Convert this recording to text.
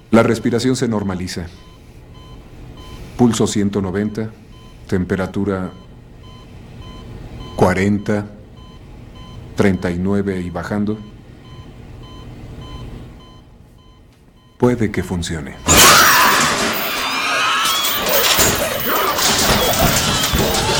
La respiración se normaliza. Pulso 190, temperatura 40, 39 y bajando. Puede que funcione.